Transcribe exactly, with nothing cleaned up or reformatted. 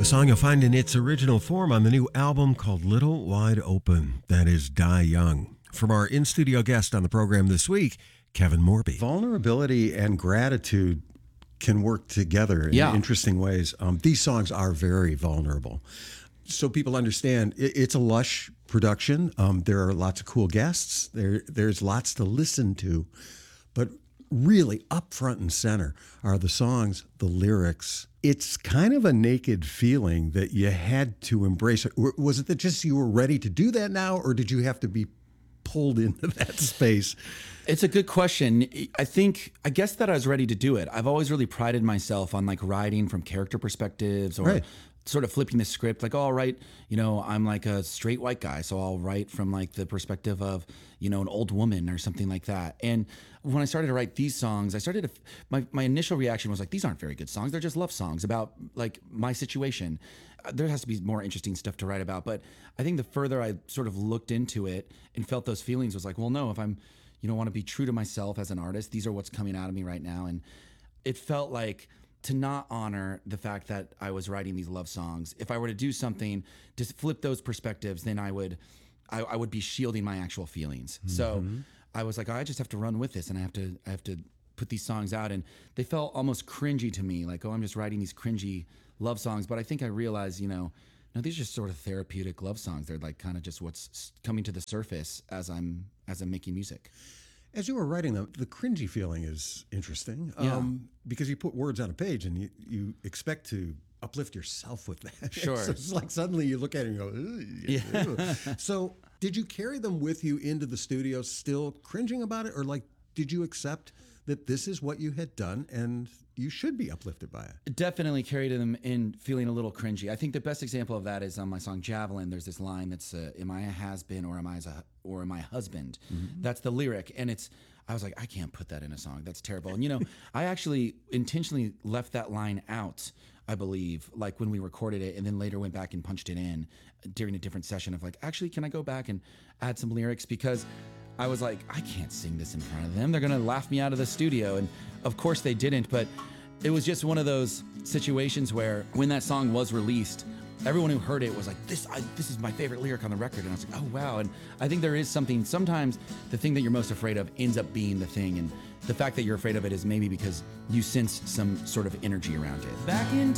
A song you'll find in its original form on the new album called Little Wide Open. That is Die Young. From our in-studio guest on the program this week, Kevin Morby. Vulnerability and gratitude can work together in Yeah. interesting ways. Um, these songs are very vulnerable. So people understand, it, it's a lush production. Um, there are lots of cool guests. There, there's lots to listen to. But really, up front and center are the songs, the lyrics. It's kind of a naked feeling that you had to embrace. Was it that just you were ready to do that now, or did you have to be pulled into that space? It's a good question. I think, I guess that I was ready to do it. I've always really prided myself on like writing from character perspectives or Right. sort of flipping the script. Like, oh, I'll write, you know, I'm like a straight white guy. So I'll write from like the perspective of, you know, an old woman or something like that. And when I started to write these songs, I started to, my, my initial reaction was like, these aren't very good songs. They're just love songs about like my situation. Uh, There has to be more interesting stuff to write about. But I think the further I sort of looked into it and felt those feelings was like, well, no, if I'm, you know, want to be true to myself as an artist, these are what's coming out of me right now. And it felt like to not honor the fact that I was writing these love songs. If I were to do something to flip those perspectives, then I would, I, I would be shielding my actual feelings. Mm-hmm. So I was like, I just have to run with this, and I have to, I have to put these songs out. And they felt almost cringy to me, like, oh, I'm just writing these cringy love songs. But I think I realized, you know, no, these are just sort of therapeutic love songs. They're like kind of just what's coming to the surface as I'm as I'm making music. As you were writing them, the cringy feeling is interesting, Yeah. um, because you put words on a page and you, you expect to uplift yourself with that. Sure. So it's like suddenly you look at it and you go, ugh, ugh. So did you carry them with you into the studio still cringing about it? Or like, did you accept that this is what you had done and you should be uplifted by it? Definitely carried them in feeling a little cringy. I think the best example of that is on my song Javelin. There's this line that's, uh, am I a has-been or am I a, or am I a husband? Mm-hmm. That's the lyric. And it's, I was like, I can't put that in a song. That's terrible. And you know, I actually intentionally left that line out, I believe, like when we recorded it, and then later went back and punched it in during a different session of like, actually, can I go back and add some lyrics? Because I was like, I can't sing this in front of them. They're going to laugh me out of the studio. And of course they didn't, but it was just one of those situations where when that song was released, everyone who heard it was like, this I, this is my favorite lyric on the record. And I was like, oh, wow. And I think there is something, sometimes the thing that you're most afraid of ends up being the thing. And the fact that you're afraid of it is maybe because you sense some sort of energy around it. Back in